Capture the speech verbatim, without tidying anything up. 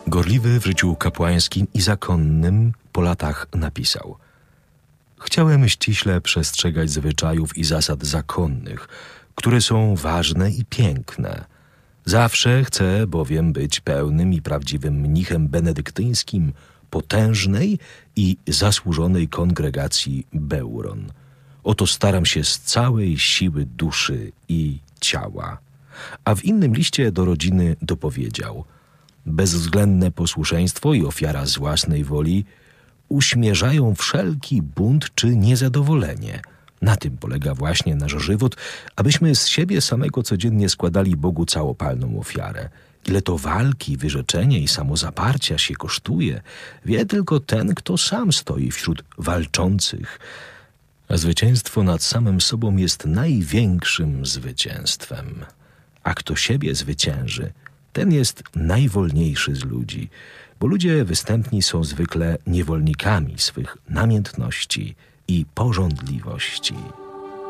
Gorliwy w życiu kapłańskim i zakonnym po latach napisał: chciałem ściśle przestrzegać zwyczajów i zasad zakonnych, które są ważne i piękne. Zawsze chcę bowiem być pełnym i prawdziwym mnichem benedyktyńskim potężnej i zasłużonej kongregacji Beuron. Oto staram się z całej siły duszy i ciała. A w innym liście do rodziny dopowiedział: bezwzględne posłuszeństwo i ofiara z własnej woli uśmierzają wszelki bunt czy niezadowolenie. Na tym polega właśnie nasz żywot, abyśmy z siebie samego codziennie składali Bogu całopalną ofiarę. Ile to walki, wyrzeczenia i samozaparcia się kosztuje, wie tylko ten, kto sam stoi wśród walczących. A zwycięstwo nad samym sobą jest największym zwycięstwem. A kto siebie zwycięży, ten jest najwolniejszy z ludzi, bo ludzie występni są zwykle niewolnikami swych namiętności i pożądliwości.